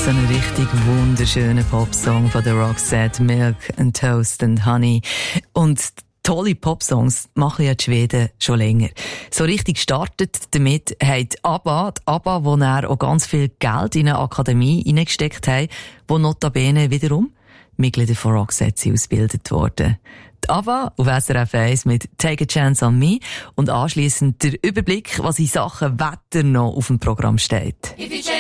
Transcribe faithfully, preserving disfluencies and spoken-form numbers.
So ein richtig wunderschöner Popsong von der Roxette, Milk and Toast and Honey. Und tolle Popsongs machen ja die Schweden schon länger. So richtig gestartet damit hat ABBA, die ABBA, wo er auch ganz viel Geld in eine Akademie hineingesteckt haben, wo notabene wiederum Mitglieder von Roxette ausgebildet worden. Die ABBA auf S R F eins mit Take a Chance on Me und anschliessend der Überblick, was in Sachen Wetter noch auf dem Programm steht.